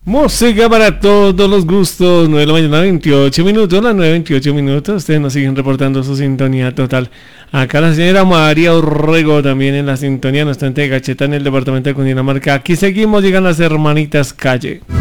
Música para todos los gustos, 9 de la mañana, 28 minutos, las 9:28 minutos. Ustedes nos siguen reportando su sintonía total. Acá la señora María Urrego también en la sintonía, nuestra ente de Gacheta en el departamento de Cundinamarca. Aquí seguimos, llegan las hermanitas Calle.